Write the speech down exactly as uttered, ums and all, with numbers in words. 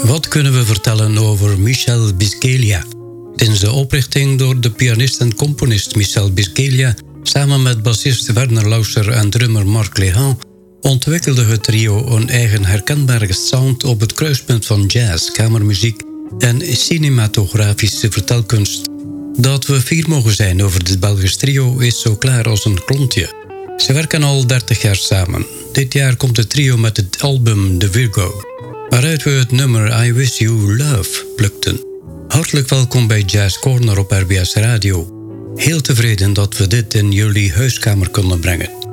Wat kunnen we vertellen over Michel Bisceglia? Sinds de oprichting door de pianist en componist Michel Bisceglia samen met bassist Werner Lauscher en drummer Marc Léhan ontwikkelde het trio een eigen herkenbare sound op het kruispunt van jazz, kamermuziek en cinematografische vertelkunst. Dat we fier mogen zijn over dit Belgisch trio is zo klaar als een klontje. Ze werken al dertig jaar samen. Dit jaar komt het trio met het album The Virgo, waaruit we het nummer I Wish You Love plukten. Hartelijk welkom bij Jazz Corner op R B S Radio. Heel tevreden dat we dit in jullie huiskamer konden brengen.